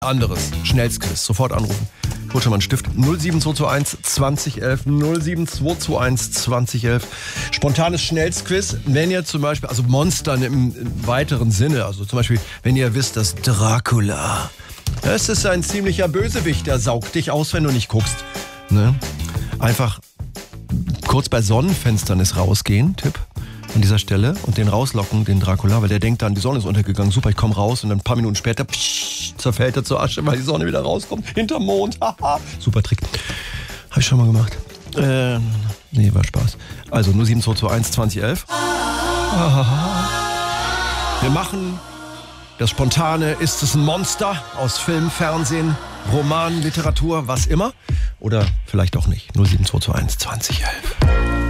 anderes. Schnellsquiz. Sofort anrufen. Hol schon mal einen Stift. 07221 2011. 07221 2011. Spontanes Schnellsquiz. Wenn ihr zum Beispiel, also Monstern im weiteren Sinne, also zum Beispiel, wenn ihr wisst, dass Dracula, das ist ein ziemlicher Bösewicht, der saugt dich aus, wenn du nicht guckst. Ne? Einfach kurz bei Sonnenfinsternis rausgehen, Tipp an dieser Stelle, und den rauslocken, den Dracula, weil der denkt dann, die Sonne ist untergegangen, super, ich komme raus, und dann ein paar Minuten später zerfällt er zur Asche, weil die Sonne wieder rauskommt, hinterm Mond, haha, super Trick. Habe ich schon mal gemacht. Nee, war Spaß. Also 07221 2011. Wir machen das Spontane, ist es ein Monster aus Film, Fernsehen, Roman, Literatur, was immer, oder vielleicht auch nicht. 07221 2011.